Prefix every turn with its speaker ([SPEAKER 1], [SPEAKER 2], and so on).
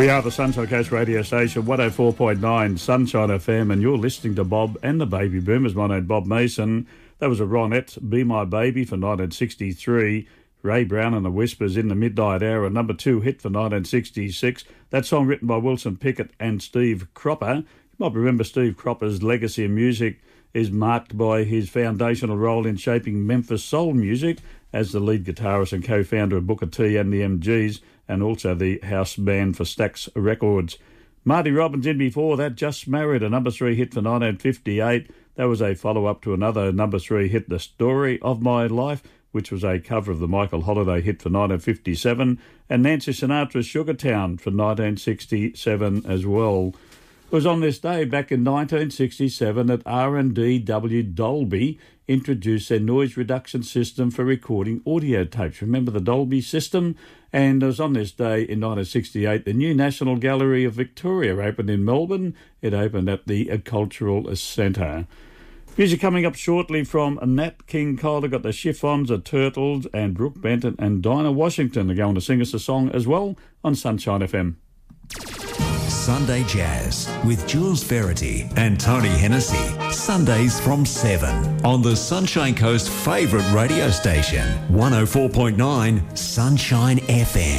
[SPEAKER 1] We are the Sunshine Coast radio station, 104.9 Sunshine FM, and you're listening to Bob and the Baby Boomers. My name's Bob Mason. That was a Ronette, Be My Baby for 1963. Ray Brown and the Whispers in the Midnight Hour, number 2 hit for 1966. That song written by Wilson Pickett and Steve Cropper. You might remember Steve Cropper's legacy in music is marked by his foundational role in shaping Memphis soul music as the lead guitarist and co-founder of Booker T and the MGs, and also the house band for Stax Records. Marty Robbins in before that, Just Married, a number 3 hit for 1958. That was a follow-up to another number 3 hit, The Story of My Life, which was a cover of the Michael Holiday hit for 1957, and Nancy Sinatra's Sugar Town for 1967 as well. It was on this day back in 1967 that R&D-W Dolby introduced their noise reduction system for recording audio tapes. Remember the Dolby system? And it was on this day in 1968 the new National Gallery of Victoria opened in Melbourne. It opened at the Cultural Centre. Music coming up shortly from Nat King Cole. Got the Chiffons, the Turtles, and Brooke Benton and Dinah Washington are going to sing us a song as well on Sunshine FM.
[SPEAKER 2] Sunday Jazz with Jules Verity and Tony Hennessy. Sundays from 7 on the Sunshine Coast favourite radio station, 104.9 Sunshine FM.